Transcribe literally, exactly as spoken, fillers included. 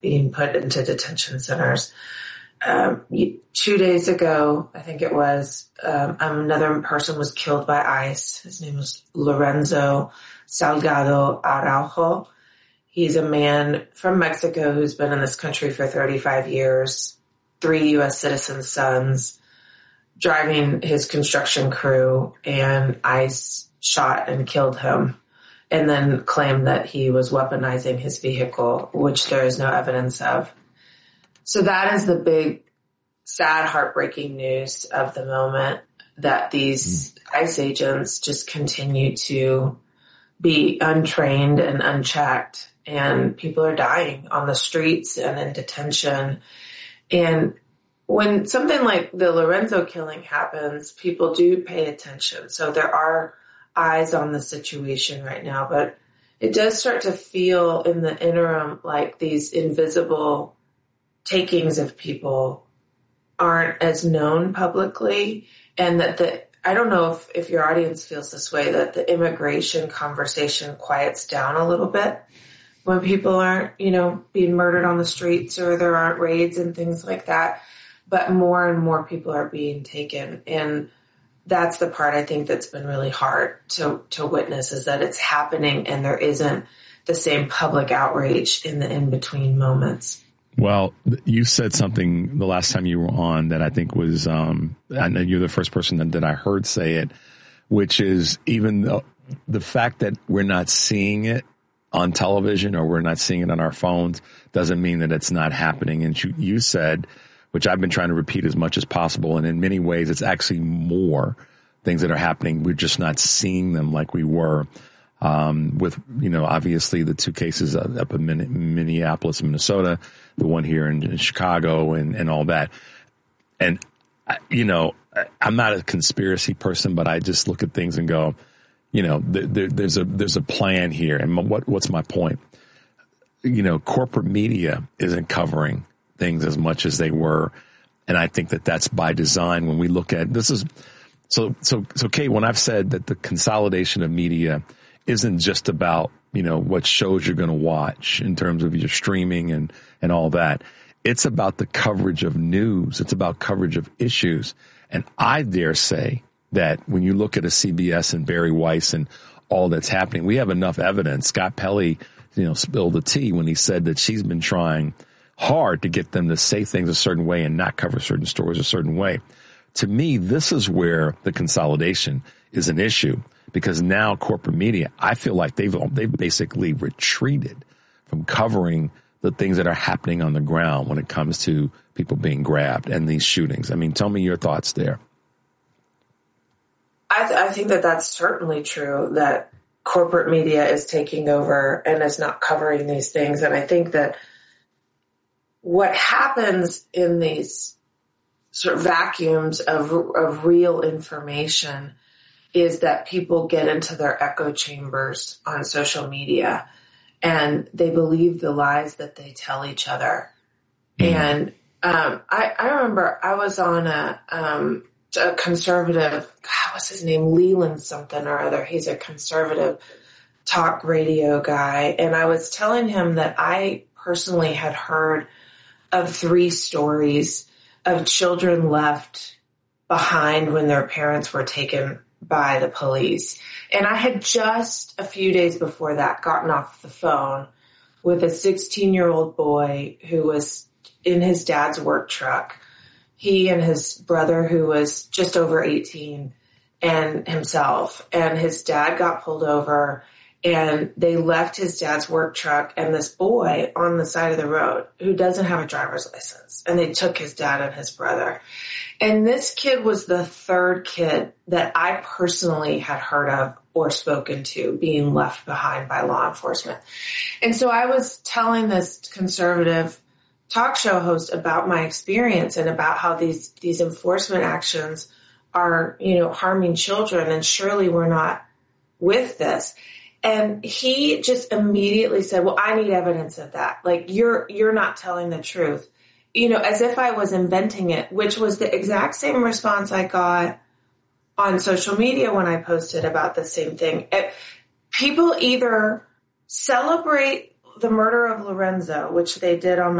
being put into detention centers. Um, two days ago, I think it was, um, another person was killed by ICE. His name was Lorenzo Salgado Araujo. He's a man from Mexico who's been in this country for thirty-five years, three U S citizen sons, driving his construction crew, and ICE shot and killed him, and then claimed that he was weaponizing his vehicle, which there is no evidence of. So that is the big, sad, heartbreaking news of the moment, that these ICE agents just continue to be untrained and unchecked, and people are dying on the streets and in detention. And when something like the Lorenzo killing happens, people do pay attention. So there are eyes on the situation right now, but it does start to feel in the interim like these invisible takings of people aren't as known publicly, and that the, I don't know if, if your audience feels this way, that the immigration conversation quiets down a little bit when people aren't, you know, being murdered on the streets or there aren't raids and things like that. But more and more people are being taken. And that's the part I think that's been really hard to, to witness, is that it's happening and there isn't the same public outrage in the in-between moments. Well, you said something the last time you were on that I think was, um, I know you're the first person that, that I heard say it, which is even the, the fact that we're not seeing it on television or we're not seeing it on our phones doesn't mean that it's not happening. And you, you said, which I've been trying to repeat as much as possible, and in many ways it's actually more things that are happening. We're just not seeing them like we were. Um, with, you know, obviously the two cases up in Minneapolis, Minnesota, the one here in, in Chicago, and, and all that. And, you know, I'm not a conspiracy person, but I just look at things and go, you know, there, there, there's a, there's a plan here. And what, what's my point? You know, corporate media isn't covering things as much as they were. And I think that that's by design. When we look at this is so, so, so Kate, when I've said that the consolidation of media isn't just about, you know, what shows you're going to watch in terms of your streaming and, and all that. It's about the coverage of news. It's about coverage of issues. And I dare say that when you look at a C B S and Barry Weiss and all that's happening, we have enough evidence. Scott Pelley, you know, spilled the tea when he said that she's been trying hard to get them to say things a certain way and not cover certain stories a certain way. To me, this is where the consolidation is an issue. Because now corporate media, I feel like they've they've basically retreated from covering the things that are happening on the ground when it comes to people being grabbed and these shootings. I mean, tell me your thoughts there. I, th- I think that that's certainly true, that corporate media is taking over and is not covering these things. And I think that what happens in these sort of vacuums of of real information is that people get into their echo chambers on social media and they believe the lies that they tell each other. Mm. And um, I, I remember I was on a, um, a conservative, God, what's his name? Leland something or other. He's a conservative talk radio guy. And I was telling him that I personally had heard of three stories of children left behind when their parents were taken by the police. And I had just a few days before that gotten off the phone with a sixteen-year-old boy who was in his dad's work truck. He and his brother, who was just over eighteen, and himself. And his dad got pulled over, and they left his dad's work truck and this boy on the side of the road who doesn't have a driver's license. And they took his dad and his brother. And this kid was the third kid that I personally had heard of or spoken to being left behind by law enforcement. And so I was telling this conservative talk show host about my experience and about how these, these enforcement actions are, you know, harming children, and surely we're not with this. And he just immediately said, well, I need evidence of that. Like, you're, you're not telling the truth. You know, as if I was inventing it, which was the exact same response I got on social media when I posted about the same thing. It, people either celebrate the murder of Lorenzo, which they did on